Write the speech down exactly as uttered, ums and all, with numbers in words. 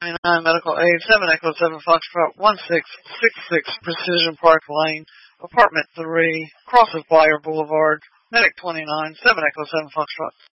nine Medical Aid, seven Echo seven Foxtrot, one six six six Precision Park Lane, Apartment three, Cross of Flyer Boulevard, Medic twenty-nine, seven Echo seven Foxtrot.